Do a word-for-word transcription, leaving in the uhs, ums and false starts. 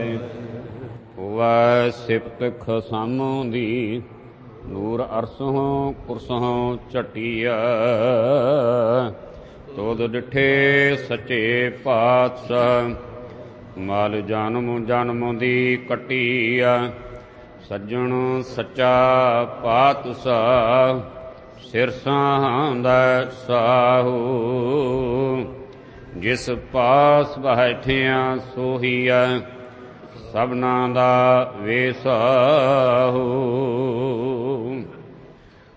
ਹੋਵੈ ਸਿਫਤ ਖਸਾਮੋਂ ਦੀ, ਨੂਰ ਅਰਸੋਂ ਕੁਰਸੋਂ ਝਟੀਆ। ਤੁਧ ਡਿਠੇ ਸੱਚੇ ਪਾਤਸ਼ਾਹ, ਮਲ ਜਨਮ ਜਨਮ ਦੀ ਕੱਟੀਆ। ਸੱਜਣ ਸੱਚਾ ਪਾਤਸ਼ਾਹ, ਸਿਰ ਸਾਂਹਦਾ ਸਾਹੂ। ਜਿਸ ਪਾਸ ਬੈਠਿਆ ਸੋਹੀਐ, ਸਭਨਾ ਦਾ ਵੇਸਾਹੂ।